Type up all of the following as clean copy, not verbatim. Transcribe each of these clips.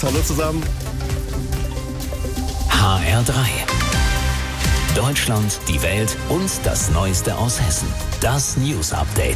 Hallo zusammen. HR3. Deutschland, die Welt und das Neueste aus Hessen. Das News Update.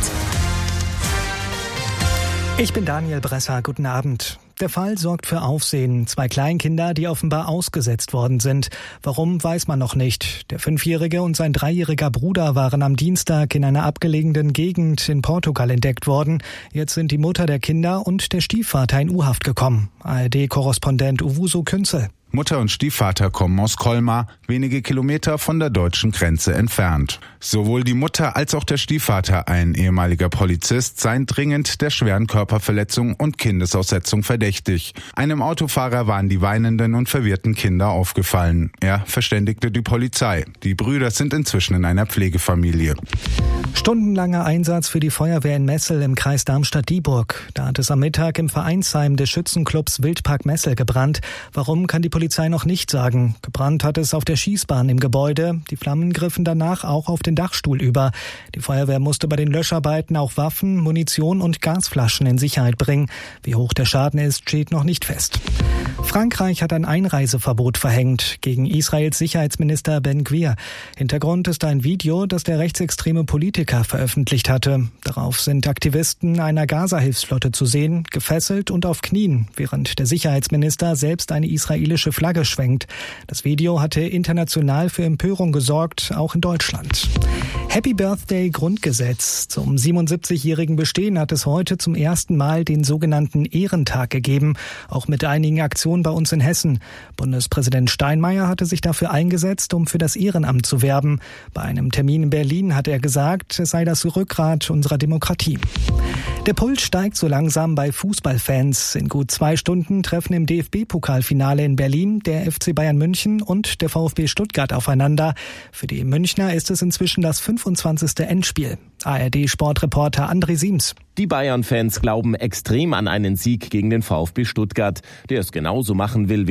Ich bin Daniel Bresser. Guten Abend. Der Fall sorgt für Aufsehen. 2 Kleinkinder, die offenbar ausgesetzt worden sind. Warum, weiß man noch nicht. Der 5-jährige und sein 3-jähriger Bruder waren am Dienstag in einer abgelegenen Gegend in Portugal entdeckt worden. Jetzt sind die Mutter der Kinder und der Stiefvater in U-Haft gekommen. ARD-Korrespondent Owusu Künzel. Mutter und Stiefvater kommen aus Colmar, wenige Kilometer von der deutschen Grenze entfernt. Sowohl die Mutter als auch der Stiefvater, ein ehemaliger Polizist, seien dringend der schweren Körperverletzung und Kindesaussetzung verdächtig. Einem Autofahrer waren die weinenden und verwirrten Kinder aufgefallen. Er verständigte die Polizei. Die Brüder sind inzwischen in einer Pflegefamilie. Stundenlanger Einsatz für die Feuerwehr in Messel im Kreis Darmstadt-Dieburg. Da hat es am Mittag im Vereinsheim des Schützenclubs Wildpark Messel gebrannt. Warum, kann die Polizei noch nicht sagen. Gebrannt hat es auf der Schießbahn im Gebäude. Die Flammen griffen danach auch auf den Dachstuhl über. Die Feuerwehr musste bei den Löscharbeiten auch Waffen, Munition und Gasflaschen in Sicherheit bringen. Wie hoch der Schaden ist, steht noch nicht fest. Frankreich hat ein Einreiseverbot verhängt gegen Israels Sicherheitsminister Ben Gvir. Hintergrund ist ein Video, das der rechtsextreme Politiker veröffentlicht hatte. Darauf sind Aktivisten einer Gaza-Hilfsflotte zu sehen, gefesselt und auf Knien, während der Sicherheitsminister selbst eine israelische Flagge schwenkt. Das Video hatte international für Empörung gesorgt, auch in Deutschland. Happy Birthday Grundgesetz. Zum 77-jährigen Bestehen hat es heute zum ersten Mal den sogenannten Ehrentag gegeben, auch mit einigen Aktionen bei uns in Hessen. Bundespräsident Steinmeier hatte sich dafür eingesetzt, um für das Ehrenamt zu werben. Bei einem Termin in Berlin hat er gesagt, es sei das Rückgrat unserer Demokratie. Der Puls steigt so langsam bei Fußballfans. In gut 2 Stunden treffen im DFB-Pokalfinale in Berlin der FC Bayern München und der VfB Stuttgart aufeinander. Für die Münchner ist es inzwischen das 25. Endspiel. ARD-Sportreporter André Siems. Die Bayern-Fans glauben extrem an einen Sieg gegen den VfB Stuttgart, der es genauso machen will wie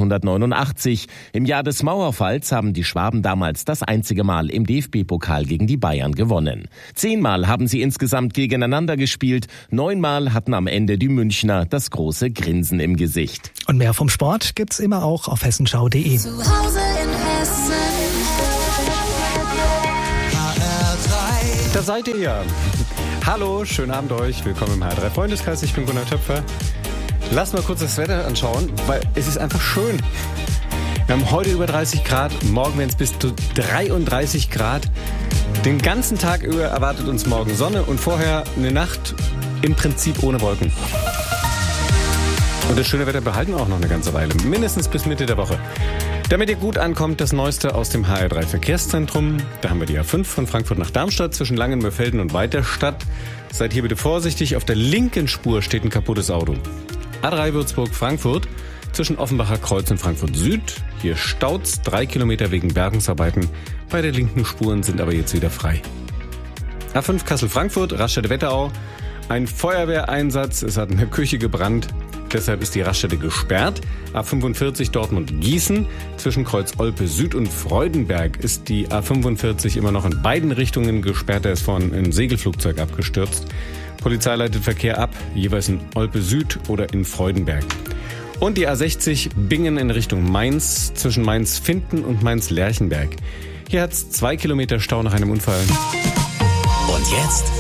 1989. Im Jahr des Mauerfalls haben die Schwaben damals das einzige Mal im DFB-Pokal gegen die Bayern gewonnen. 10-mal haben sie insgesamt gegeneinander gespielt. 9-mal hatten am Ende die Münchner das große Grinsen im Gesicht. Und mehr vom Sport gibt's immer auch auf hessenschau.de. Zu Hause in Hessen. Da seid ihr ja. Hallo, schönen Abend euch. Willkommen im HR3 Freundeskreis. Ich bin Gunnar Töpfer. Lass mal kurz das Wetter anschauen, weil es ist einfach schön. Wir haben heute über 30 Grad, morgen werden es bis zu 33 Grad. Den ganzen Tag über erwartet uns morgen Sonne und vorher eine Nacht im Prinzip ohne Wolken. Und das schöne Wetter behalten wir auch noch eine ganze Weile, mindestens bis Mitte der Woche. Damit ihr gut ankommt, das Neueste aus dem HR3 Verkehrszentrum. Da haben wir die A5 von Frankfurt nach Darmstadt zwischen Langenmörfelden und Weiterstadt. Seid hier bitte vorsichtig, auf der linken Spur steht ein kaputtes Auto. A3 Würzburg-Frankfurt zwischen Offenbacher Kreuz und Frankfurt Süd. Hier staut's 3 Kilometer wegen Bergungsarbeiten. Beide linken Spuren sind aber jetzt wieder frei. A5 Kassel-Frankfurt, Raststätte-Wetterau. Ein Feuerwehreinsatz, es hat in der Küche gebrannt. Deshalb ist die Raststätte gesperrt. A45 Dortmund-Gießen. Zwischen Kreuz Olpe Süd und Freudenberg ist die A45 immer noch in beiden Richtungen gesperrt. Da ist vorhin ein Segelflugzeug abgestürzt. Polizei leitet Verkehr ab, jeweils in Olpe Süd oder in Freudenberg. Und die A60 Bingen in Richtung Mainz, zwischen Mainz-Finden und Mainz-Lerchenberg. Hier hat es 2 Kilometer Stau nach einem Unfall. Und jetzt